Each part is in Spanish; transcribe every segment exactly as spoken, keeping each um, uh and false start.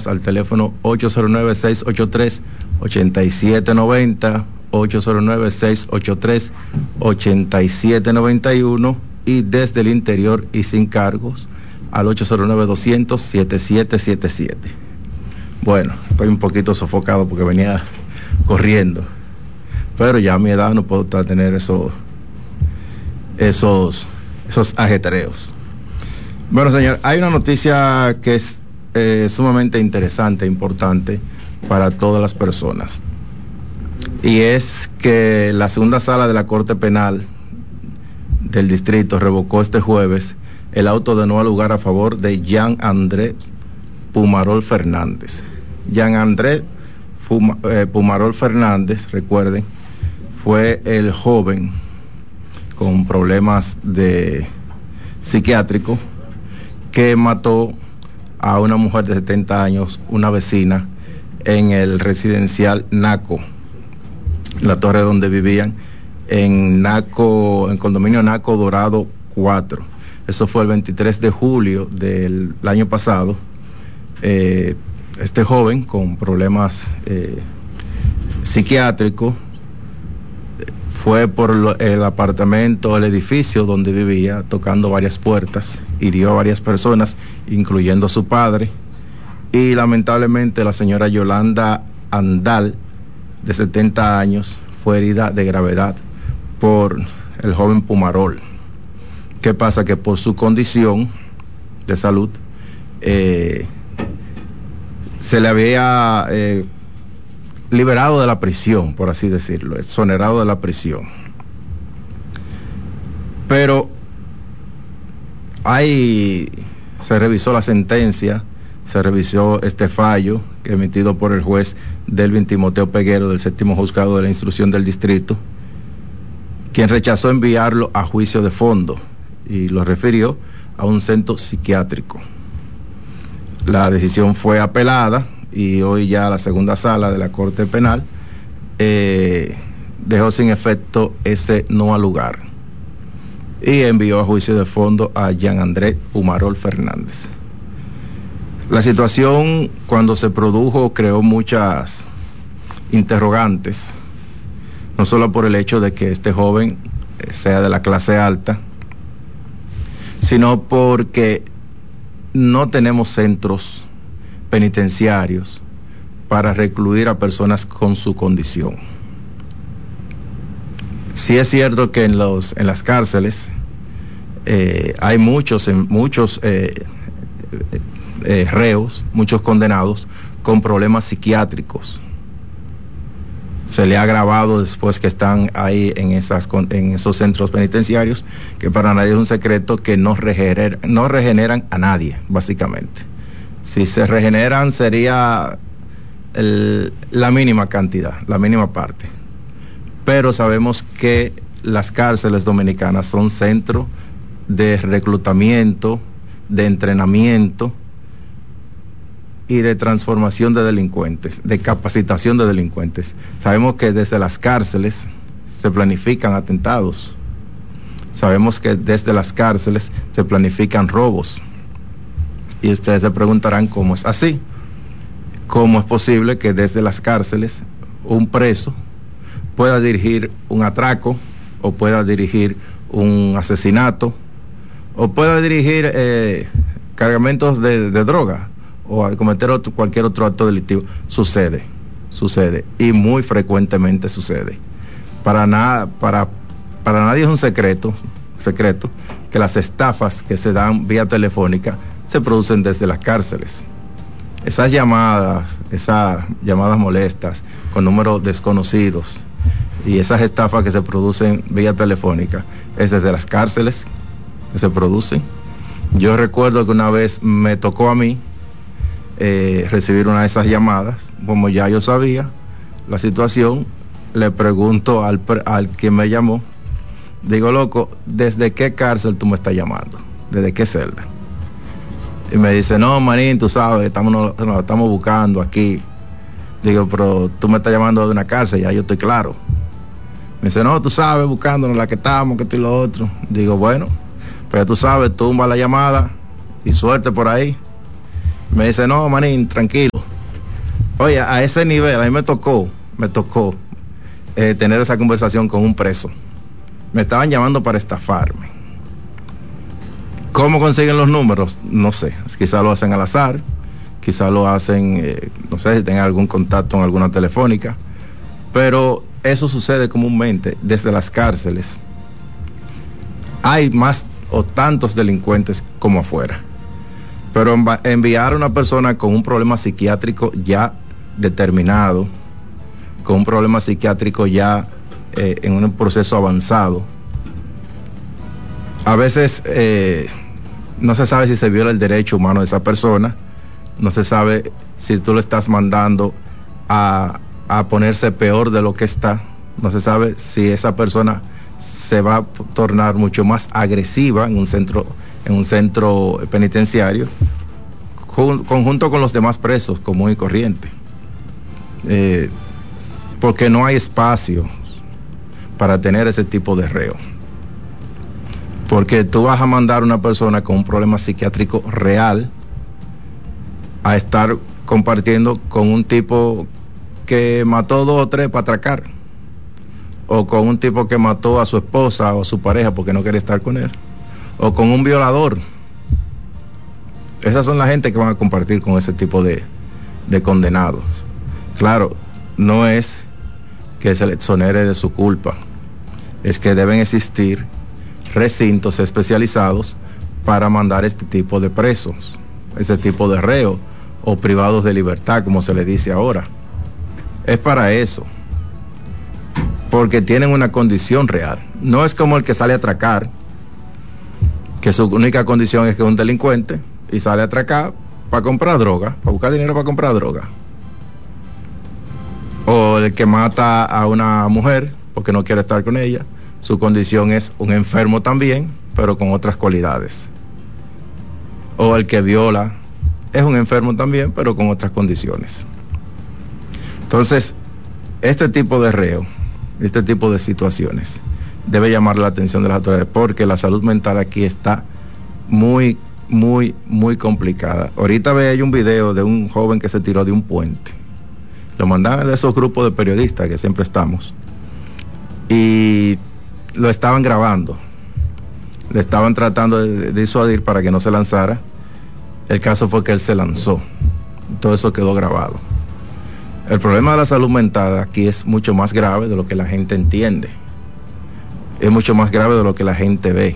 llámanos al teléfono ocho cero nueve, seis ocho tres, ocho siete nueve cero, ocho cero nueve, seis ocho tres, ocho siete nueve uno y desde el interior y sin cargos al ocho cero nueve, doscientos, setenta y siete setenta y siete. Bueno, estoy un poquito sofocado porque venía corriendo, pero ya a mi edad no puedo tener esos esos esos ajetreos. Bueno, señor, hay una noticia que es eh, sumamente interesante e importante para todas las personas, y es que la segunda sala de la Corte Penal del Distrito revocó este jueves el auto de no lugar a favor de Jean André Pumarol Fernández. Jean André Fuma, eh, Pumarol Fernández, recuerden, fue el joven con problemas de psiquiátrico que mató a una mujer de setenta años, una vecina, en el residencial Naco, la torre donde vivían, en Naco, en condominio Naco Dorado cuatro. Eso fue el veintitrés de julio del año pasado. Eh, este joven con problemas eh, psiquiátricos fue por lo, el apartamento, el edificio donde vivía, tocando varias puertas, hirió a varias personas, incluyendo a su padre, y lamentablemente la señora Yolanda Andal, de setenta años, fue herida de gravedad por el joven Pumarol. ¿Qué pasa? Que por su condición de salud, eh, se le había eh, liberado de la prisión, por así decirlo, exonerado de la prisión. Pero ahí se revisó la sentencia, se revisó este fallo emitido por el juez Delvin Timoteo Peguero del séptimo juzgado de la instrucción del distrito, quien rechazó enviarlo a juicio de fondo y lo refirió a un centro psiquiátrico. La decisión fue apelada y hoy ya la segunda sala de la Corte Penal eh, dejó sin efecto ese no al lugar y envió a juicio de fondo a Jean André Pumarol Fernández. La situación, cuando se produjo, creó muchas interrogantes, no solo por el hecho de que este joven sea de la clase alta, sino porque no tenemos centros penitenciarios para recluir a personas con su condición. Sí es cierto que en los en las cárceles eh, hay muchos muchos eh, eh, reos, muchos condenados con problemas psiquiátricos. Se le ha agravado después que están ahí en esas en esos centros penitenciarios, que para nadie es un secreto que no regeneran, no regeneran a nadie, básicamente. Si se regeneran sería el, la mínima cantidad, la mínima parte. Pero sabemos que las cárceles dominicanas son centros de reclutamiento, de entrenamiento y de transformación de delincuentes, de capacitación de delincuentes. Sabemos que desde las cárceles se planifican atentados. Sabemos que desde las cárceles se planifican robos. Y ustedes se preguntarán cómo es así. ¿Cómo es posible que desde las cárceles un preso pueda dirigir un atraco, o pueda dirigir un asesinato, o pueda dirigir eh, cargamentos de, de droga, o a cometer otro, cualquier otro acto delictivo? Sucede, sucede, y muy frecuentemente sucede. Para nada, para, para nadie es un secreto, secreto que las estafas que se dan vía telefónica se producen desde las cárceles. Esas llamadas, esas llamadas molestas con números desconocidos y esas estafas que se producen vía telefónica es desde las cárceles que se producen. Yo recuerdo que una vez me tocó a mí eh, recibir una de esas llamadas. Como ya yo sabía la situación, le pregunto al, al que me llamó, digo, loco, ¿desde qué cárcel tú me estás llamando? ¿Desde qué celda? Y me dice, no, manín, tú sabes, estamos, nos, nos estamos buscando aquí. Digo, pero tú me estás llamando de una cárcel, ya yo estoy claro. Me dice, no, tú sabes, buscándonos la que estamos, que esto y lo otro. Digo, bueno, pero tú sabes, tumba la llamada y suerte por ahí. Me dice, no, manín, tranquilo. Oye, a ese nivel, a mí me tocó, me tocó eh, tener esa conversación con un preso. Me estaban llamando para estafarme. ¿Cómo consiguen los números? No sé, quizá lo hacen al azar, quizá lo hacen, eh, no sé si tengan algún contacto en alguna telefónica, pero eso sucede comúnmente desde las cárceles. Hay más o tantos delincuentes como afuera, pero enviar a una persona con un problema psiquiátrico ya determinado, con un problema psiquiátrico ya eh, en un proceso avanzado, a veces eh, no se sabe si se viola el derecho humano de esa persona, no se sabe si tú lo estás mandando a, a ponerse peor de lo que está, no se sabe si esa persona se va a tornar mucho más agresiva en un centro, en un centro penitenciario, conjunto con los demás presos común y corriente, eh, porque no hay espacio para tener ese tipo de reo, porque tú vas a mandar a una persona con un problema psiquiátrico real a estar compartiendo con un tipo que mató dos o tres para atracar, o con un tipo que mató a su esposa o a su pareja porque no quiere estar con él, o con un violador. Esas son la gente que van a compartir con ese tipo de, de condenados. Claro, no es que se le exonere de su culpa, es que deben existir recintos especializados para mandar este tipo de presos, este tipo de reos o privados de libertad, como se le dice ahora. Es para eso, porque tienen una condición real. No es como el que sale a atracar, que su única condición es que es un delincuente y sale a atracar para comprar droga, para buscar dinero para comprar droga. O el que mata a una mujer porque no quiere estar con ella, su condición es un enfermo también, pero con otras cualidades. O el que viola es un enfermo también, pero con otras condiciones. Entonces, este tipo de reo, este tipo de situaciones debe llamar la atención de las autoridades, porque la salud mental aquí está muy, muy, muy complicada. Ahorita veía un video de un joven que se tiró de un puente. Lo mandaban de esos grupos de periodistas que siempre estamos, y lo estaban grabando, le estaban tratando de, de disuadir para que no se lanzara. El caso fue que él se lanzó, todo eso quedó grabado. El problema de la salud mental aquí es mucho más grave de lo que la gente entiende, es mucho más grave de lo que la gente ve,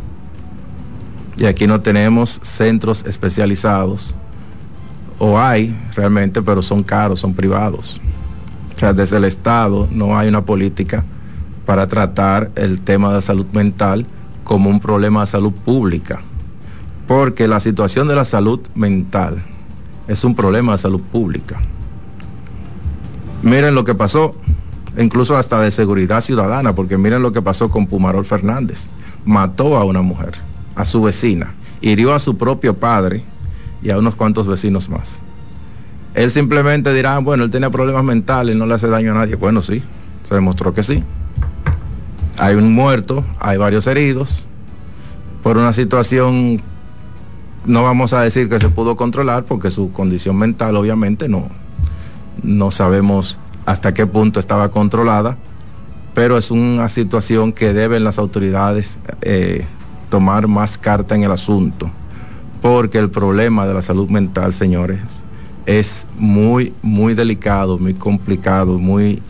y aquí no tenemos centros especializados, o hay realmente, pero son caros, son privados. O sea, desde el Estado no hay una política para tratar el tema de salud mental como un problema de salud pública, porque la situación de la salud mental es un problema de salud pública. Miren lo que pasó, incluso hasta de seguridad ciudadana, porque miren lo que pasó con Pumarol Fernández. Mató a una mujer, a su vecina, hirió a su propio padre y a unos cuantos vecinos más. Él simplemente dirá, bueno, él tenía problemas mentales, no le hace daño a nadie. Bueno, sí, se demostró que sí. Hay un muerto, hay varios heridos, por una situación, no vamos a decir que se pudo controlar, porque su condición mental obviamente no, no sabemos hasta qué punto estaba controlada, pero es una situación que deben las autoridades eh, tomar más carta en el asunto, porque el problema de la salud mental, señores, es muy, muy delicado, muy complicado, muy,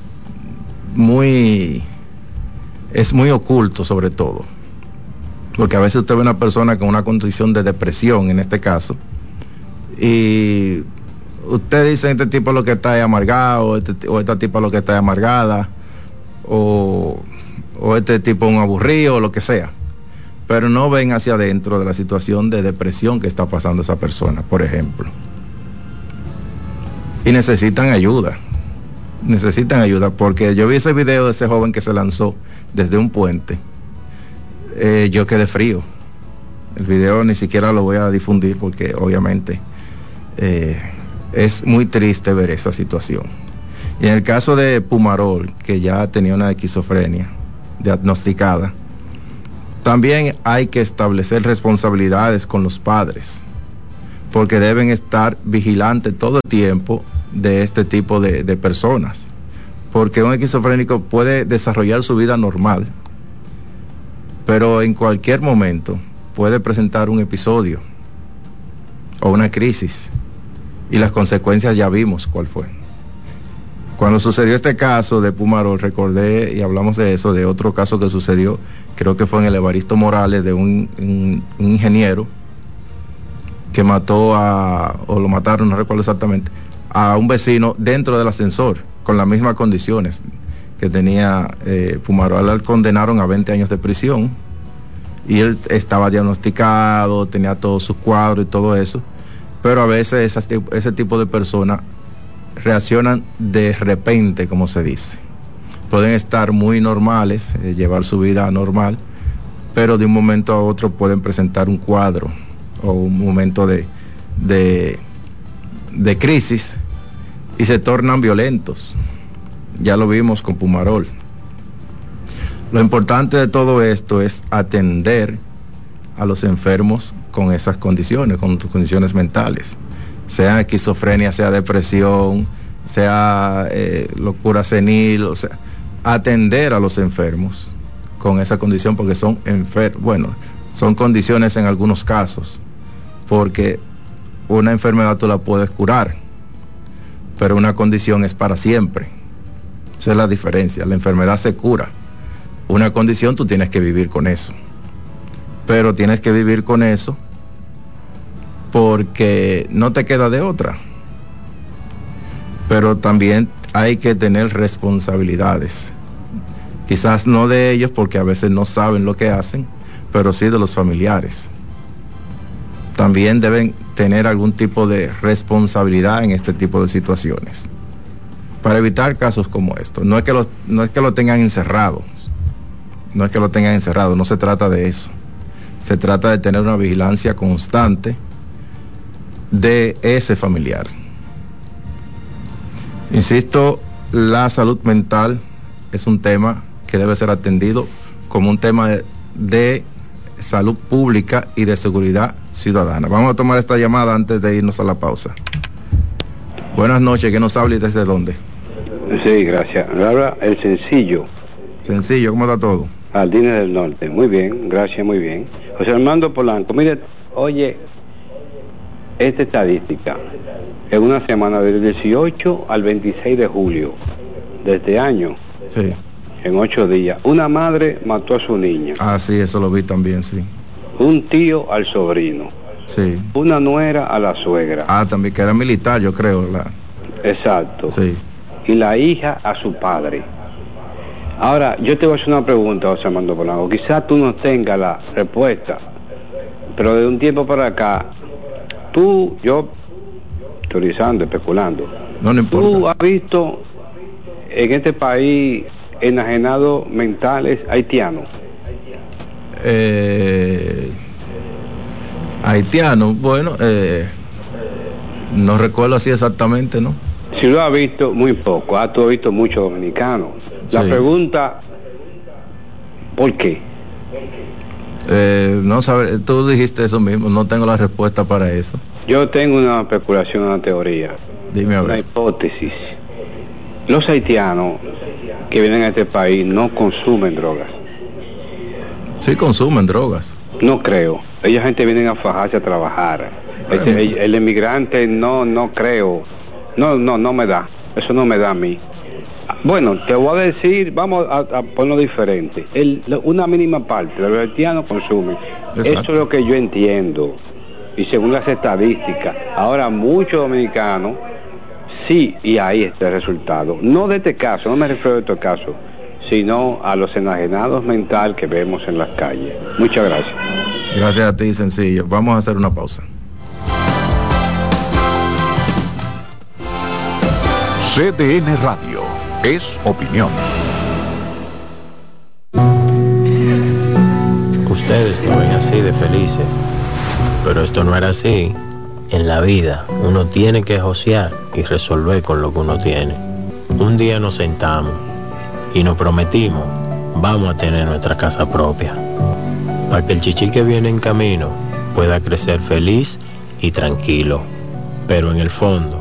muy, es muy oculto sobre todo, porque a veces usted ve una persona con una condición de depresión, en este caso, y usted dice, este tipo lo que está es amargado, este, o esta tipa lo que está es amargada, o, o este tipo un aburrido, o lo que sea, pero no ven hacia adentro de la situación de depresión que está pasando esa persona, por ejemplo. Y necesitan ayuda, necesitan ayuda, porque yo vi ese video de ese joven que se lanzó desde un puente, eh, yo quedé frío. El video ni siquiera lo voy a difundir porque obviamente eh, es muy triste ver esa situación. Y en el caso de Pumarol, que ya tenía una esquizofrenia diagnosticada, también hay que establecer responsabilidades con los padres, porque deben estar vigilantes todo el tiempo de este tipo de, de personas, porque un esquizofrénico puede desarrollar su vida normal, pero en cualquier momento puede presentar un episodio o una crisis, y las consecuencias ya vimos cuál fue. Cuando sucedió este caso de Pumarol, recordé, y hablamos de eso, de otro caso que sucedió, creo que fue en el Evaristo Morales, de un, un, un ingeniero que mató a, o lo mataron, no recuerdo exactamente, a un vecino dentro del ascensor, con las mismas condiciones que tenía eh, Pumarol. Al condenaron a veinte años de prisión, y él estaba diagnosticado, tenía todos sus cuadros y todo eso, pero a veces esas, ese tipo de personas reaccionan de repente, como se dice. Pueden estar muy normales, eh, llevar su vida normal, pero de un momento a otro pueden presentar un cuadro o un momento de, de, de crisis, y se tornan violentos. Ya lo vimos con Pumarol. Lo importante de todo esto es atender a los enfermos con esas condiciones, con sus condiciones mentales, sea esquizofrenia, sea depresión, sea eh, locura senil, o sea, atender a los enfermos con esa condición, porque son enfermos, bueno, son condiciones en algunos casos, porque una enfermedad tú la puedes curar, pero una condición es para siempre. Esa es la diferencia. La enfermedad se cura, una condición tú tienes que vivir con eso, pero tienes que vivir con eso porque no te queda de otra. Pero también hay que tener responsabilidades, quizás no de ellos, porque a veces no saben lo que hacen, pero sí de los familiares. También deben tener algún tipo de responsabilidad en este tipo de situaciones, para evitar casos como estos. No es que los, no es que lo tengan encerrado, no es que lo tengan encerrado, no se trata de eso. Se trata de tener una vigilancia constante de ese familiar. Insisto, la salud mental es un tema que debe ser atendido como un tema de, de salud pública y de seguridad ciudadana. Vamos a tomar esta llamada antes de irnos a la pausa. Buenas noches, ¿quién nos habla y desde dónde? Sí, gracias. Habla el Sencillo. Sencillo, ¿cómo está todo? Jardines del Norte. Muy bien, gracias, muy bien. José Armando Polanco, mire, oye, esta estadística, en una semana del dieciocho al veintiséis de julio de este año, sí, en ocho días, una madre mató a su niña. Ah, sí, eso lo vi también, sí. Un tío al sobrino. Sí. Una nuera a la suegra. Ah, también, que era militar, yo creo. La... Exacto. Sí. Y la hija a su padre. Ahora, yo te voy a hacer una pregunta, José Armando Polanco. Quizás tú no tengas la respuesta, pero de un tiempo para acá, tú, yo, teorizando, especulando, no, no importa. ¿Tú has visto en este país enajenados mentales haitianos? Eh, haitianos, bueno, eh, no recuerdo así exactamente, ¿no? Si lo has visto, muy poco. Ah, tú has visto muchos dominicanos. La sí. Pregunta, ¿por qué? Eh, no sabes, tú dijiste eso mismo, no tengo la respuesta para eso. Yo tengo una especulación, una teoría. Dime a ver. Una hipótesis. Los haitianos que vienen a este país no consumen drogas. Sí consumen drogas. No creo. Ella gente vienen a fajarse a trabajar. Este, el, el emigrante no, no creo. No, no, no me da. Eso no me da a mí. Bueno, te voy a decir, vamos a, a ponerlo diferente. El, una mínima parte de los haitianos consumen. Exacto. Eso es lo que yo entiendo. Y según las estadísticas, ahora muchos dominicanos, sí, y ahí está el resultado. No de este caso, no me refiero a este caso, sino a los enajenados mental que vemos en las calles. Muchas gracias. Gracias a ti, Sencillo. Vamos a hacer una pausa. C D N Radio es opinión. Ustedes lo ven así de felices, pero esto no era así. En la vida uno tiene que josear y resolver con lo que uno tiene. Un día nos sentamos y nos prometimos, vamos a tener nuestra casa propia, para que el chichi que viene en camino pueda crecer feliz y tranquilo. Pero en el fondo,